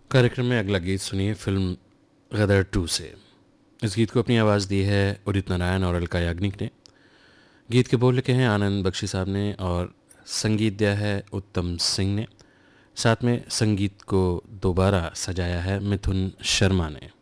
कार्यक्रम में अगला गीत सुनिए फिल्म गदर 2 से। इस गीत को अपनी आवाज़ दी है उदित नारायण और अलका याग्निक ने। गीत के बोल लिखे हैं आनंद बख्शी साहब ने और संगीत दिया है उत्तम सिंह ने। साथ में संगीत को दोबारा सजाया है मिथुन शर्मा ने।